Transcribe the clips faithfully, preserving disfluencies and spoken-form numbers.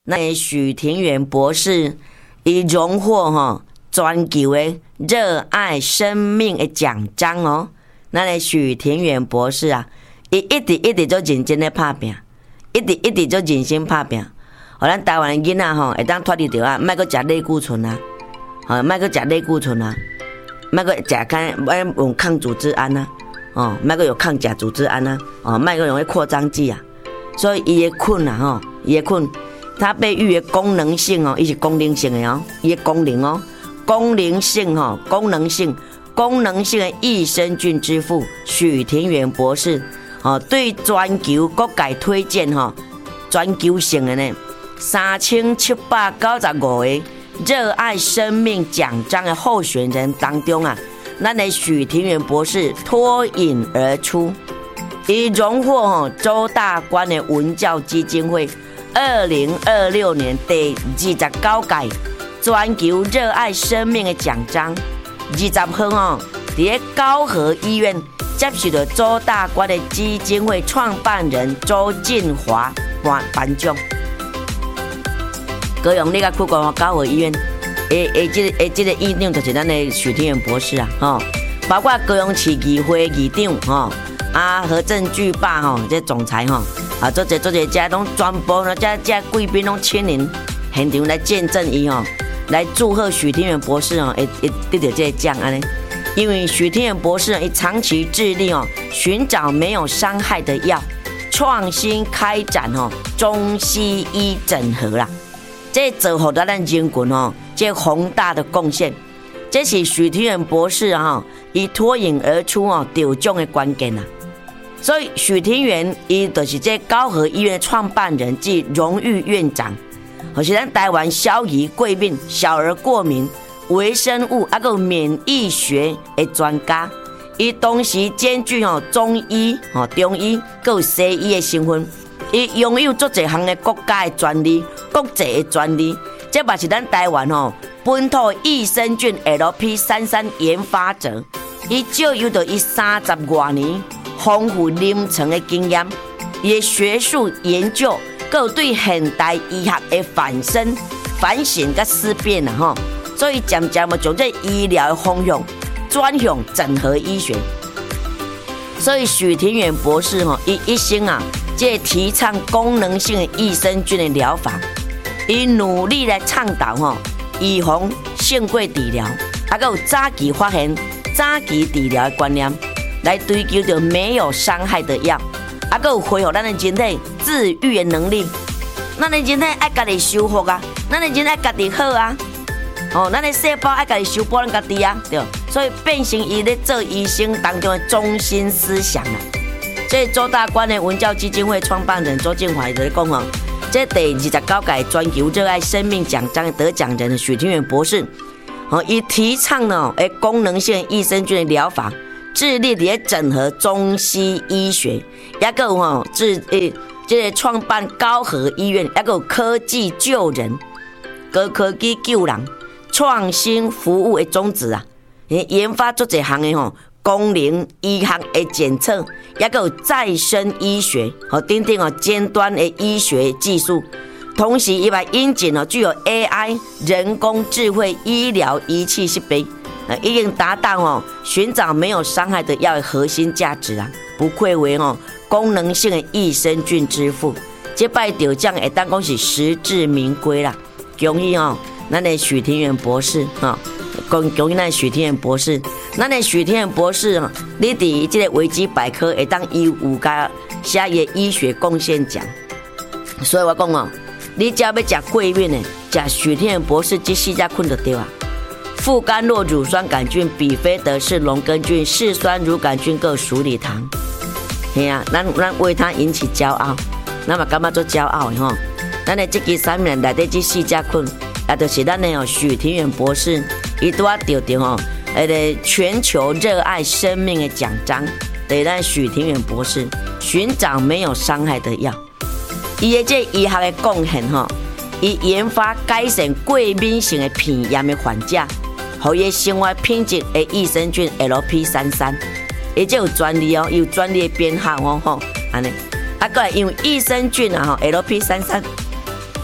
那许庭元博士伊荣获吼全球的热爱生命的奖章哦。那个许庭元博士啊，伊一直一直做认真的打拼，一直一直做认真打拼。互咱台湾的囡仔吼会当脱离着啊，莫阁食类固醇啊，吼莫阁食类固醇啊，莫阁食看莫用抗组织胺啊，哦莫阁有抗甲组织胺啊，哦莫阁用迄扩张剂啊。所以伊的菌啊吼，伊的菌，它被誉为功能性哦，伊是功能性的哦，伊的功能哦，功能性吼，功能性功能性的益生菌之父许庭元博士，哦对全球各界推荐吼，全球性的呢。三千七百九十五个热爱生命奖章的候选人当中啊，咱的许庭元博士脱颖而出，伊荣获周大观的文教基金会二零二六年第二十九届全球热爱生命的奖章。二十号哦，伫高和医院接受了周大观的基金会创办人周进华颁颁奖。高雄你甲去过高和医院，诶诶，这个诶这个院长就是咱的许庭元博士啊，吼、哦，包括高雄市议会议长吼，啊何振巨爸吼，这总裁吼，啊做这做这家拢全部呢，这这贵宾拢亲临现场来见证伊吼，来祝贺许庭元博士哦，会会得到这个奖安尼。因为许庭元博士伊长期致力哦，寻找没有伤害的药，创新开展哦中西医整合啦。这做好咱人群哦，这宏大的贡献，这是许庭元博士哈、哦，以脱颖而出哦，得奖的关键啦。所以许庭元伊就是这高和医院的创办人暨荣誉院长，或是咱台湾小儿过敏、小儿过敏、微生物啊个免疫学的专家，伊同时兼具哦中医、哦中医、佮西医的身份。伊拥有足侪项的国家的专利、国际的专利，这嘛是咱台湾吼本土益生菌 L P 三十三 研发者。伊就有着伊三十多年丰富临床的经验，伊的学术研究，佮对现代医学的反身、反省佮思辨啊吼，所以渐渐嘛将这医疗的方向转向整合医学。所以许庭元博士吼，伊一生啊。这提倡功能性的益生菌的疗法，伊努力来倡导吼预防胜过治疗，还有早期发现、早期治疗的观念，来追求着没有伤害的药，还有恢复咱的身体自愈的能力。咱的身体爱家己修复啊，咱的身体爱家己好啊，哦，咱的细胞爱家己修补咱家己啊，对，所以变成伊咧做医生当中的中心思想啊。这周大观的文教基金会创办人周进华在讲哦，这第二十九届全球热爱生命奖章得奖人许庭元博士，哦，伊提倡呢，诶，功能性益生菌的疗法，致力伫整合中西医学，也个有吼，致诶，这个创办高和医院，也个有科技救人，高科技救人，创新服务的宗旨啊，研发做一项的吼。功能医学的检测，也有再生医学和等等哦尖端的医学技术，同时伊把引进哦具有 A I 人工智慧医疗仪器设备，呃，已经达到哦寻找没有伤害的药的核心价值啊，不愧为哦功能性的益生菌之父。这摆得奖会当讲是实至名归啦，恭喜哦，咱的许庭元博士哈。哦恭恭喜咱许庭元博士，咱的许庭元博士哈，你伫这个维基百科会当伊有加写伊医学贡献奖，所以我讲哦，你只要要食过敏的，食许庭元博士这四只菌就对啊。副甘酪乳酸杆菌、比菲德氏龙根菌、嗜酸乳杆菌各鼠李糖，嘿啊，咱咱为它引起骄傲，咱嘛感觉做骄傲的吼。咱的这支产品内底这四只菌，啊，就是咱的哦许庭元博士。伊拄啊得到吼，迄个全球热爱生命的奖章，对咱许庭元博士寻找没有伤害的药。伊的这医学的贡献吼，伊研发改善过敏性的鼻炎的患者，互伊生活品质的益生菌 L P 三十三，伊这有专利哦，有专利的编号哦吼，安尼。啊，过来因为益生菌啊吼 L P 三十三。一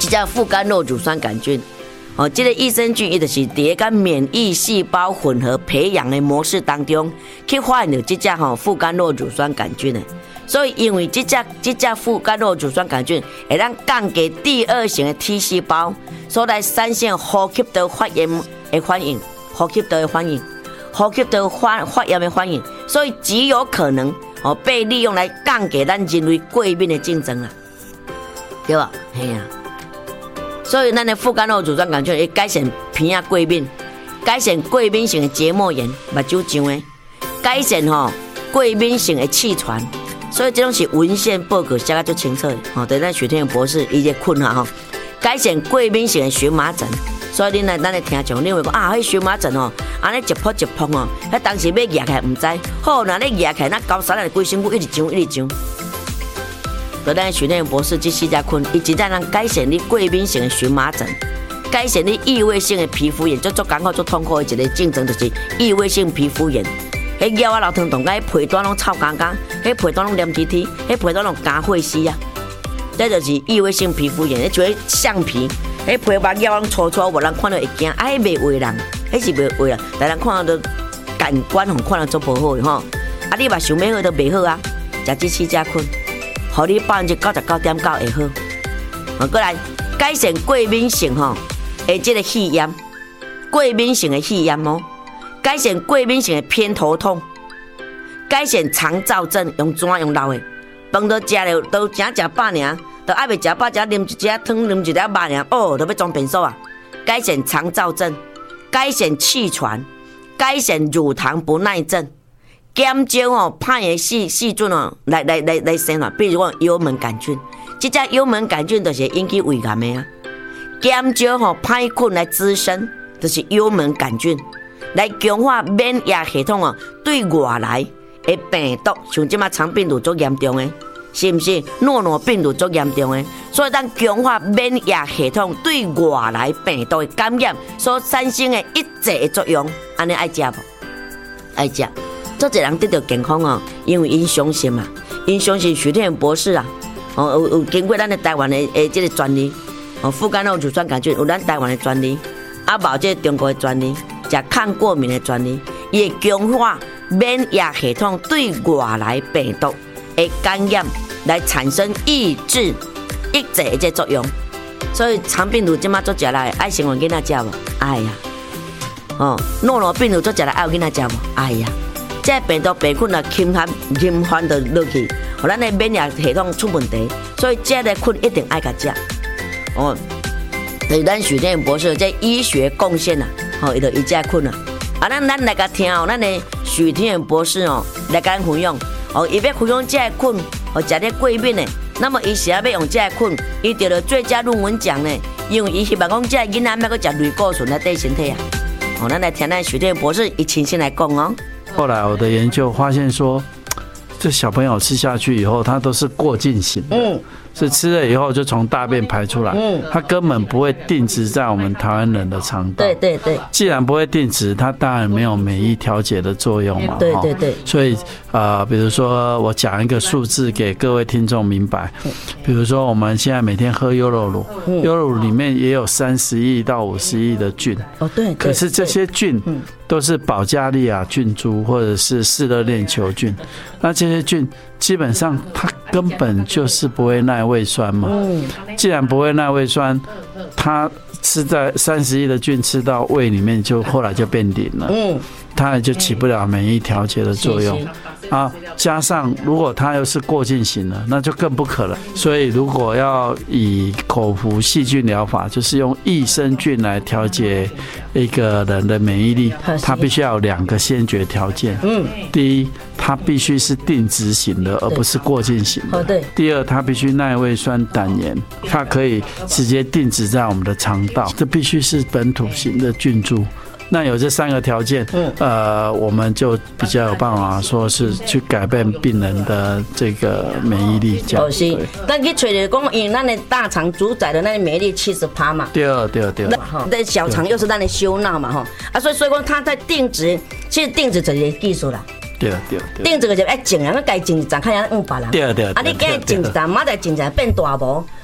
只副甘肉乳酸杆菌。哦，这个益生菌，伊就是伫个免疫细胞混合培养的模式当中，去发现到这只吼副甘酪乳酸杆菌的。所以，因为这只这只副甘酪乳酸杆菌会让降低第二型的 T 细胞所来产生呼吸道发炎的反应，呼吸道的反应，呼吸道发发炎的反应，所以极有可能哦被利用来降低咱人类过敏的竞争啊，对吧？嘿呀、啊。所以，咱的副甘酪乳酸杆菌会改善鼻啊过敏，改善过敏性的结膜炎、目睭痒的，改善吼过敏性的气喘。所以，这种是文献报告写得足清楚的。吼，对咱许天博士伊个困哈吼，改善过敏性的荨麻疹。所以，恁来咱的听众，恁会讲啊，迄荨麻疹哦，安尼一扑一碰哦，迄当时要压起来唔知，好，那你压起来，那高山来规身躯一直痒一直痒。在咱许天博士这四只菌，伊真正能改善你过敏性的荨麻疹，改善你异位性的皮肤炎，足足艰苦、足痛苦的一个症状就是异位性皮肤炎。迄腰啊、老疼痛，甲迄皮端拢臭干干，迄皮端拢黏贴贴，迄皮端拢干血丝啊。这就是异位性皮肤炎，迄就迄橡皮，迄皮把腰拢粗粗，无人看到会惊，啊，迄袂坏人，迄是袂坏人，但人看到都感官吼看到足无好的吼。啊，你嘛想要好都袂好啊，食这四只菌。互你百分之九十九点九会好，啊，过来改善过敏性吼，诶，这个肺炎，过敏性的肺炎哦，改善过敏性的偏头痛，改善肠燥症，用怎用老的，饭都食了，都只食饱尔，都爱袂食饱，只啉一只汤，啉一只肉尔，哦，都要装便所啊！改善肠燥症，改善气喘，改善乳糖不耐症。减少哦歹的细细菌哦来来来来生啊，比如讲幽门杆菌，这只幽门杆菌就是引起胃癌的啊。减少吼歹菌来滋生，就是幽门杆菌来强化免疫系统哦对外来的病毒，像即马肠病毒足严重的，是不是？诺诺病毒足严重的，所以咱强化免疫系统对外来病毒的感染所产生的一切的作用，安尼爱食无？爱食。做一人得到健康哦，因为因相信嘛，因相信许天博士啊，哦有有经过咱的台湾的诶这个专利，哦副甘酪乳酸杆菌有咱台湾的专利，啊无这中国的专利，食抗过敏的专利，也强化免疫系统对外来病毒的感染来产生抑制抑制的这作用。所以肠病毒即马做食来，爱生活囡仔食无？爱呀，哦诺罗病毒做食来爱有囡仔食无？爱呀。这病毒病菌啊，侵犯侵犯到落去，互咱的免疫系统出问题，所以这个菌一定爱甲食。哦，就是咱许天博士这医学贡献啊，吼，伊就伊这菌啊，啊，咱咱来甲听哦，咱的许天博士哦，来甲咱分享，哦，伊要分享这菌，哦，食咧过敏的，那么伊是要用这菌，伊得了最佳论文奖呢，因为伊希望讲这囡仔要佮食类固醇来对身体啊。哦，咱来听咱许天博士伊亲身来讲哦。 后来我的研究发现说，这小朋友吃下去以后，他都是过境型的，嗯，是吃了以后就从大便排出来，嗯，它根本不会定植在我们台湾人的肠道。 对对对， 既然不会定植，它当然没有免疫调节的作用嘛。 对对对， 所以呃，比如说我讲一个数字给各位听众明白，比如说我们现在每天喝优酪乳，优酪乳里面也有三十亿到五十亿的菌， 哦对， 可是这些菌都是保加利亚菌株或者是嗜热链球菌，那这些菌基本上它根本就是不会耐胃酸嘛。既然不会耐胃酸，它吃在三十亿的菌吃到胃里面，就后来就变零了，它也就起不了免疫调节的作用啊。加上如果它又是过境型的，那就更不可能。所以如果要以口服细菌疗法，就是用益生菌来调节一个人的免疫力，它必须要有两个先决条件。嗯，第一，它必须是定植型的，而不是过境型的。对。第二，它必须耐胃酸、胆盐，它可以直接定植在我们的肠道，这必须是本土型的菌株。那有这三个条件，嗯，呃，我们就比较有办法说是去改变病人的这个免疫力。这样。哦，是。 咱去找着讲，因为咱的大肠主宰的那个免疫力七十趴嘛。 对对对。 那小肠又是咱的收纳嘛，哈啊，所以所以讲它在定植，其实定植就是一个技术啦。 对对对。 定植个就爱种人，该种一站，看人用别人。 对对。 啊，你今日种一站，明仔种一站变大模。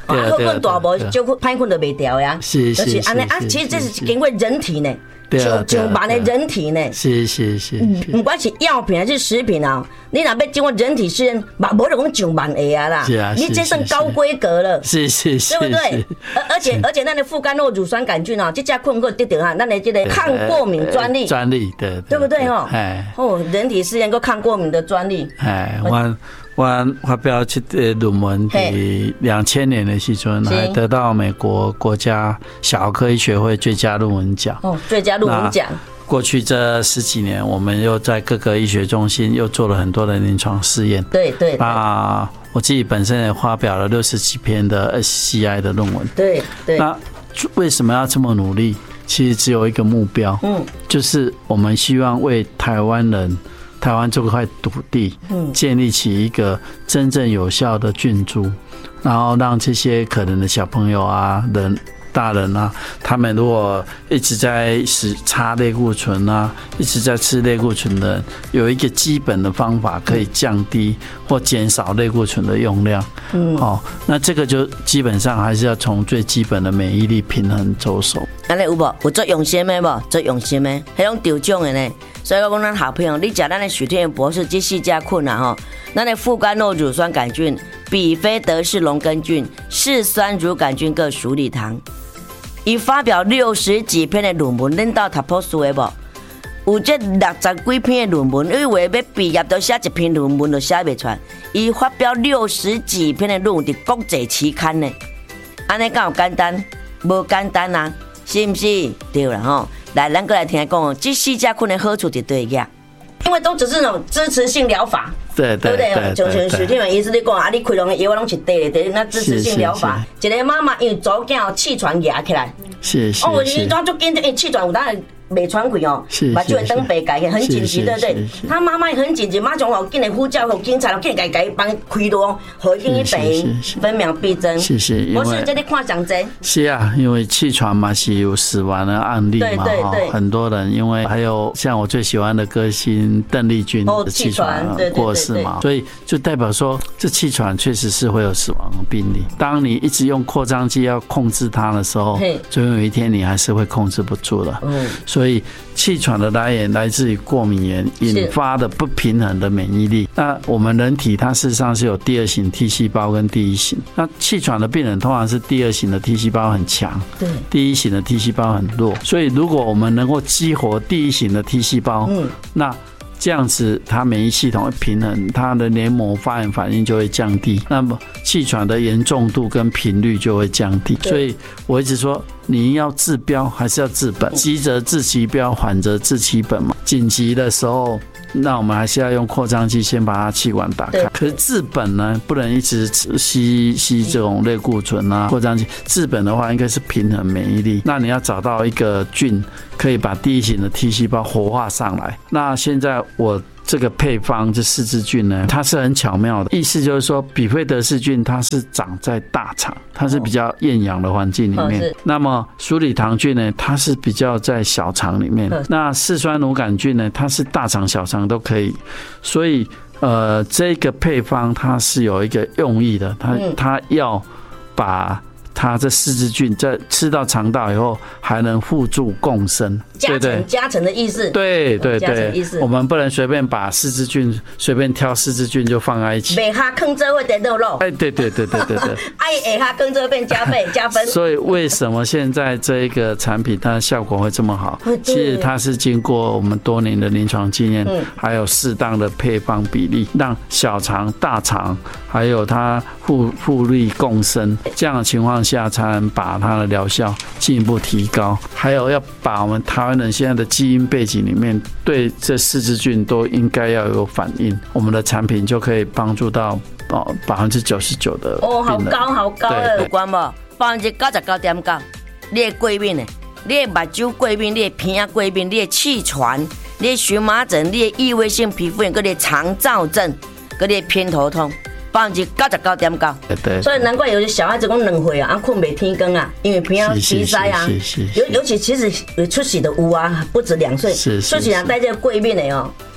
啊，好困大无就歹困就袂掉呀。 是是是。 安尼啊，其实这是经过人体呢。上上万的人体呢， 是是是， 不管是药品还是食品啊，你若要经过人体试验，嘛无就讲上万个啊啦， 是啊， 你这算高规格了， 是是是， 对不对？而而且而且，咱的副甘酪乳酸杆菌啊，这家困过得到哈，咱的这个抗过敏专利， 专利对对不对哈？ 哎， 哦，人体试验过抗过敏的专利， 哎，我。我发表这个论文，在两千年的时阵，还得到美国国家小儿科医学会最佳论文奖。 哦，最佳论文奖。 过去这十几年，我们又在各个医学中心又做了很多的临床试验。 对对。 那我自己本身也发表了六十几篇的 S C I 的论文。 对对。 那为什么要这么努力？其实只有一个目标，嗯，就是我们希望为台湾人。台湾这块土地，建立起一个真正有效的菌株，然后让这些可能的小朋友啊、人、大人啊，他们如果一直在使擦类固醇啊，一直在吃类固醇的人，有一个基本的方法可以降低或减少类固醇的用量。嗯，哦，那这个就基本上还是要从最基本的免疫力平衡着手。 安尼有无？有做用心的无？做用心的，迄种调种的呢？所以我讲咱好朋友，你食咱的许天元博士这四家菌啊吼，咱的副甘酪乳酸杆菌、比菲德氏龙根菌、嗜酸乳杆菌各鼠李糖，伊发表六十几篇的论文，恁到读博士的无？有这六十几篇的论文，因为要毕业都写一篇论文都写袂出来，伊发表六十几篇的论文伫国际期刊呢，安尼敢有简单？无简单啊，是不是？对啦吼。来，咱过来听讲，这四家菌的好处就对个，因为都只是那种支持性疗法， 对对对， 像像许天元医师你讲啊，你开拢的药拢是对的，那支持性疗法，一个妈妈因为早囝气喘压起来， 是是， 哦，伊当做紧张，因气喘有当然袂喘气哦，把就会登北改很紧急，对不对？他妈妈很紧急，马上哦，紧来呼叫，警察，紧来改帮开路，和紧去病，分秒必争。 是是，因为我是这里看上济。 是啊，因为气喘嘛是有死亡的案例嘛， 对对对， 很多人因为还有像我最喜欢的歌星邓丽君的气喘过世嘛，所以就代表说这气喘确实是会有死亡的病例。当你一直用扩张剂要控制它的时候，总有一天你还是会控制不住的。嗯。所以气喘的来源来自于过敏源引发的不平衡的免疫力。那我们人体它事实上是有第二型 T 细胞跟第一型。那气喘的病人通常是第二型的 T 细胞很强，对，第一型的 T 细胞很弱。所以如果我们能够激活第一型的 T 细胞，嗯，那这样子，它免疫系统会平衡，它的黏膜发炎反应就会降低，那么气喘的严重度跟频率就会降低。所以我一直说，你要治标还是要治本，急则治其标，缓则治其本嘛。紧急的时候，那我们还是要用扩张剂先把它气管打开。可是治本呢，不能一直吸吸这种类固醇啊、扩张剂。治本的话，应该是平衡免疫力。那你要找到一个菌，可以把第一型的 T 细胞活化上来。那现在我这个配方这四支菌呢，它是很巧妙的，意思就是说，比菲德氏菌它是长在大肠，它是比较厌氧的环境里面。哦、那么鼠李糖菌呢，它是比较在小肠里面。那嗜酸乳杆菌呢，它是大肠、小肠都可以。所以，呃，这个配方它是有一个用意的，它它要把它这四支菌在吃到肠道以后，还能互助共生， 加成加成的意思。对对对， 我们不能随便把四支菌随便挑四支菌就放在一起， 每下坑这会得肉肉。 哎，对对对对对对， 哎，下坑这变加倍加分。 所以为什么现在这一个产品它的效果会这么好？其实它是经过我们多年的临床经验，还有适当的配方比例，让小肠、大肠还有它互互利共生，这样的情况下才能把它的疗效进一步提高。还有要把我们台湾人现在的基因背景里面对这四支菌都应该要有反应，我们的产品就可以帮助到哦百分之九十九的病人。 哦，好高好高的，有关无？百分之九十九点九，你的过敏的，你的目睭过敏，你的鼻啊过敏，你的气喘，你的荨麻疹，你的异位性皮肤炎，跟你的肠燥症，跟你的偏头痛。百分之九十九点九，所以难怪有些小孩子讲两岁啊，啊困袂天光啊，因为鼻啊鼻塞啊，尤尤其其实出血的有啊，不止两岁，出血啊带这个过敏的哦，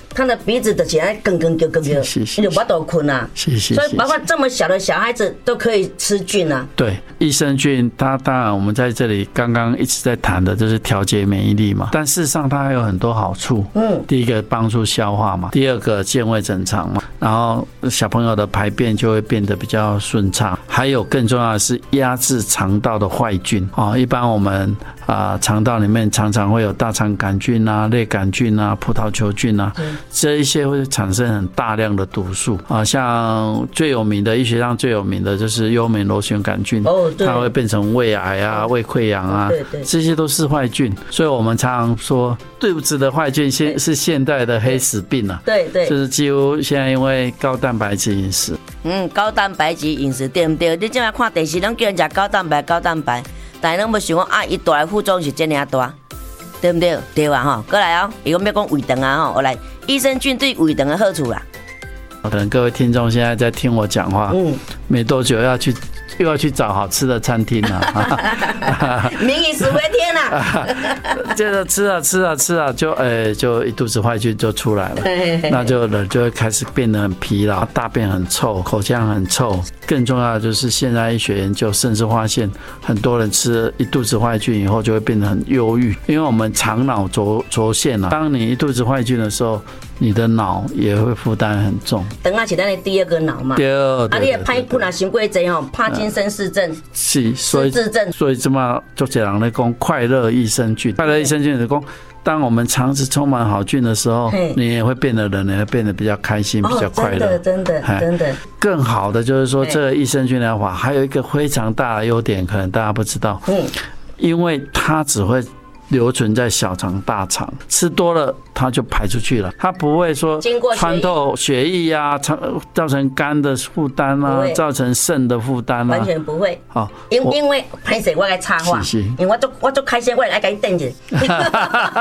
他的鼻子的起来更更更更更，你就不都困啊。 是是。 所以包括这么小的小孩子都可以吃菌啊。 对，益生菌它当然我们在这里刚刚一直在谈的就是调节免疫力嘛，但事实上它还有很多好处。嗯，第一个帮助消化嘛，第二个健胃整肠嘛，然后小朋友的排便就会变得比较顺畅，还有更重要的是压制肠道的坏菌啊。一般我们啊肠道里面常常会有大肠杆菌啊、类杆菌啊、葡萄球菌啊，这一些会产生很大量的毒素啊。像最有名的医学上最有名的就是幽门螺旋杆菌，哦，它会变成胃癌啊、胃溃疡啊，对对，这些都是坏菌。所以我们常常说肚子的坏菌现是现代的黑死病啊。对对，就是几乎现在因为高蛋白质饮食， 嗯，高蛋白质饮食对不对？你现在看电视，拢叫人吃高蛋白、高蛋白，但是拢无想讲啊，伊带来副作用是这样大，对不对？对啊哈，过来哦，伊讲要讲胃肠啊吼，我来益生菌对胃肠的好处啦。 可能各位听众现在在听我讲话，嗯，没多久要去又要去找好吃的餐厅了， 民以食为天啊！ 接着吃啊吃啊吃啊，就呃就一肚子坏菌就出来了，那就人就会开始变得很疲劳，大便很臭，口腔很臭。更重要的就是现在医学研究甚至发现，很多人吃了一肚子坏菌以后就会变得很忧郁，因为我们肠脑轴轴线啊，当你一肚子坏菌的时候，你的脑也会负担很重。 等下是咱的第二个脑嘛，对，啊，你的歹困啊，伤过济吼，帕金森氏症， 是，所以所以这么就这样来讲，快乐益生菌，快乐益生菌是讲，当我们肠子充满好菌的时候，你也会变得人也会变得比较开心，比较快乐。 真的，真的，真的。 更好的就是说，这个益生菌疗法还有一个非常大的优点，可能大家不知道，嗯，因为它只会留存在小肠、大肠，吃多了它就排出去了，它不会说穿透血液啊，造成肝的负担啊，造成肾的负担啊， 完全不会。好，因因为歹势我来插话，因为我做我做开心，我来给你等一下。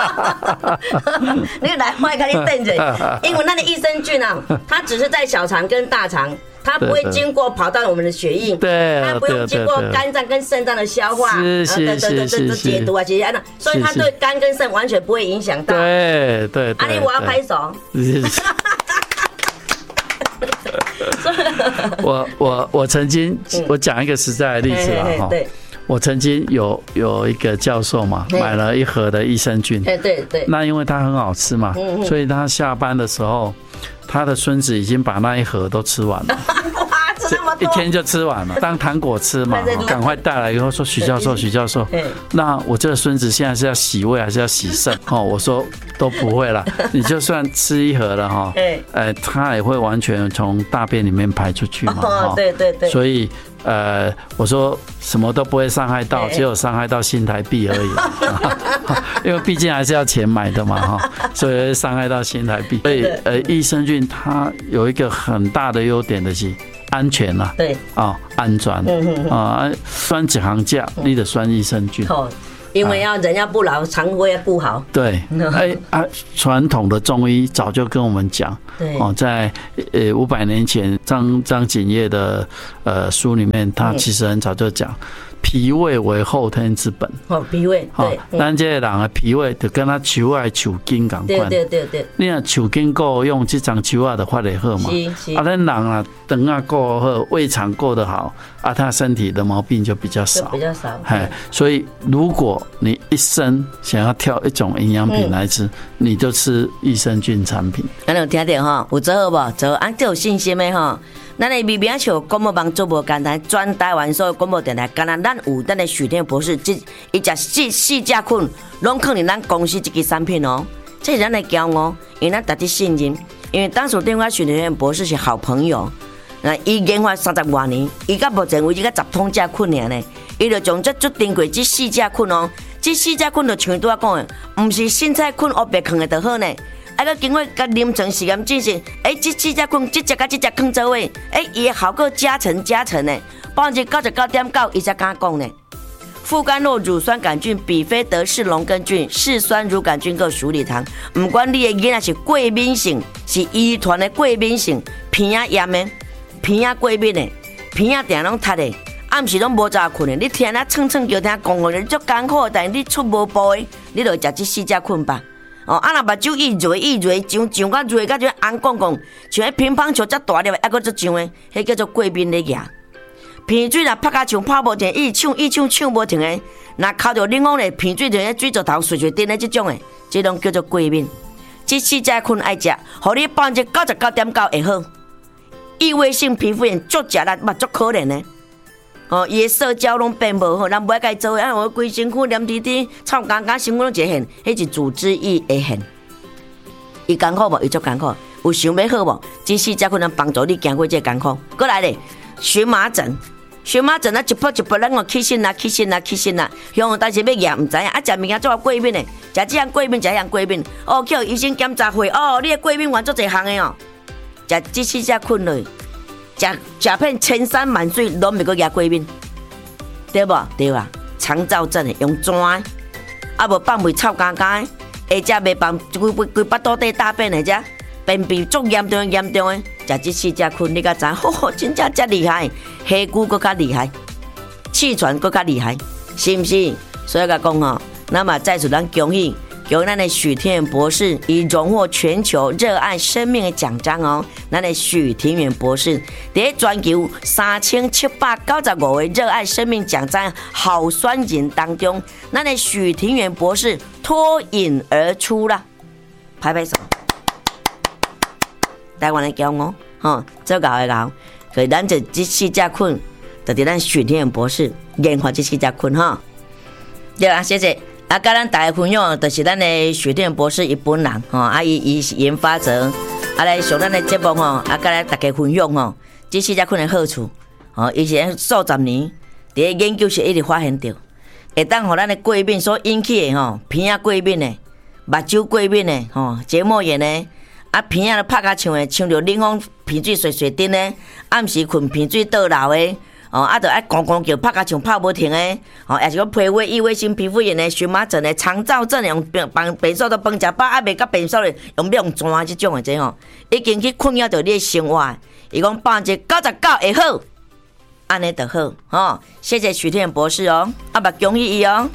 你来，我来给你等一下，因为那的益生菌啊，它只是在小肠跟大肠。它不会经过跑到我们的血液，对，它不用经过肝脏跟肾脏的消化， 是是是是解毒啊，这些，所以它对肝跟肾完全不会影响到。 对对， 阿力，我要拍手。 我我我曾经我讲一个实在的例子啊，哈，我曾经有有一个教授嘛，买了一盒的益生菌，对对对，那因为它很好吃嘛，所以他下班的时候，他的孙子已经把那一盒都吃完了。一天就吃完了，当糖果吃嘛，赶快带来以后说许教授，许教授，那我这个孙子现在是要洗胃还是要洗肾？哦，我说都不会啦，你就算吃一盒了哈，呃，他也会完全从大便里面排出去嘛，哦，对对对，所以呃，我说什么都不会伤害到，只有伤害到新台币而已，因为毕竟还是要钱买的嘛，哈，所以会伤害到新台币。所以呃，益生菌它有一个很大的优点的是。安全啦，对啊，安全啊，选一行价，你得选益生菌。哦， 因为要人要不老，肠胃要顾好。 对，哎啊，传统的中医早就跟我们讲，哦，在呃五百年前张张景业的呃书里面，他其实很早就讲。脾胃为后天之本。 哦，脾胃，对， 咱这个人的脾胃就跟他手爱手筋同款。对对对对。你若手筋够用，这张手啊就发得好嘛。是是。啊，咱人啊，肠啊够好，胃肠够得好，啊，他身体的毛病就比较少。 比较少。 哎，所以如果你一生想要挑一种营养品来吃，嗯、你就吃益生菌产品。 咱有听到哈？有做好不？做按这有信心的哈。咱的微微笑广播帮做无简单，全台湾所有广播电台，敢若咱有咱的许天博士，这伊只四四只菌，拢可能咱公司这个产品哦，这是咱的骄傲，因为咱大家信任，因为当初电话许天博士是好朋友，那伊研发三十多年，伊到目前为止个十通只菌尔呢，伊就将这注定过这四只菌哦，这四只菌就像拄仔讲的，唔是凊彩菌黑白放的就好呢。啊，佮经过甲临床实验证实，哎、欸，这四只菌，这只甲这只放做位，哎、欸，伊好个加成加成呢，百分之九十九点九，伊才敢讲呢。富甘诺乳酸杆菌、比菲德氏龙根菌、嗜酸乳杆菌个鼠李糖，唔管你的囡仔是过敏性，是遗传的过敏性，鼻仔炎的，鼻仔过敏的，鼻仔定拢塌的，暗时拢无早困的，你天啊蹭蹭叫听讲，你足艰苦，但是你出无步的，你就食这四只菌吧。 哦，啊若目睭一热一热，上上甲热甲就红光光，像迄乒乓球遮大粒，还佫足上诶，迄叫做过敏咧牙。鼻水若拍甲像拍无停，一直抢一直抢抢无停诶，若靠着冷风咧，鼻水就喺水槽头水水滴咧，即种诶，即种叫做过敏。即四只菌爱食，互你百分之九十九点九会好。异位性皮肤炎足食力嘛，足可怜诶。哦，伊诶社交拢变无好，咱不爱甲伊做，啊，我规身躯黏滴滴，臭干干，身躯拢一现，迄是组织液会现。伊艰苦无？伊足艰苦。有想要好无？即四只菌能帮助你行过这艰苦。过来咧，荨麻疹。荨麻疹啊，一扑一扑，咱讲起身啦，起身啦，起身啦，向但是要验唔知影，啊，食物件做啊过敏的，食这样过敏，食迄样过敏，哦，叫医生检查会，哦，你的过敏源做一项的哦，食这四只菌类，食食片千山万水，拢袂个惹过敏，对无？对啊，肠燥症的用纸，啊无放袂臭干干的，或者袂放规规规巴肚底大便的，者便秘足严重严重的。食这四只菌，你甲知？吼吼，真正遮厉害，黑菇搁较厉害，气喘搁较厉害，是毋是？所以甲讲吼，那么在此咱恭喜，由咱的许庭远博士已荣获全球热爱生命的奖章哦。咱的许庭远博士伫全球三千七百九十五位热爱生命奖章好酸人当中，咱的许庭远博士脱颖而出啦，拍拍手。台湾的骄傲，吼，做搞的搞，所以咱这这四只菌，就伫咱许庭远博士研发这四只菌哈。对啊，谢谢。啊，甲咱大家分享，就是咱的许庭远博士伊本人吼，啊伊伊是研发者，啊来上咱的节目吼，啊甲咱大家分享吼，这四只菌的好处，吼，以前数十年伫研究是一直发现到，会当互咱的过敏所引起的吼，鼻仔过敏的、目睭过敏的、吼结膜炎的。啊，鼻仔拍甲像诶，像着冷风鼻水水水滴咧，暗时困鼻水倒流诶，哦，啊，着爱咣咣叫，拍甲像拍无停诶，哦，也是讲皮肤异位性皮肤炎诶、荨麻疹诶、肠燥症用帮便所都饭食饱，啊，袂甲便所咧用要用纸即种诶，这吼，已经去困扰着你诶生活。伊讲百分之九十九会好，安尼就好，吼，谢谢许庭远博士哦，啊，嘛恭喜伊哦。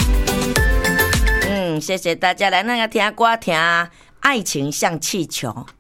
谢谢大家来那个听歌听《爱情像气球》。